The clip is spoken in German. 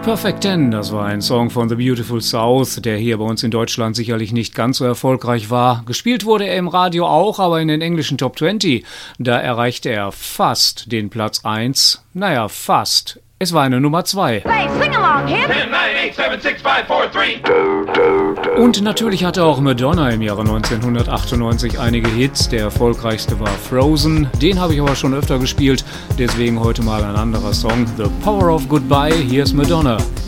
Perfect Ten, das war ein Song von The Beautiful South, der hier bei uns in Deutschland sicherlich nicht ganz so erfolgreich war. Gespielt wurde er im Radio auch, aber in den englischen Top 20. Da erreichte er fast den Platz 1. Naja, fast. Es war eine Nummer 2. Hey, sing along, him. 10, 9, 8, 7, 6, 5, 4, 3. Und natürlich hatte auch Madonna im Jahre 1998 einige Hits. Der erfolgreichste war Frozen. Den habe ich aber schon öfter gespielt. Deswegen heute mal ein anderer Song. The Power of Goodbye. Hier ist Madonna.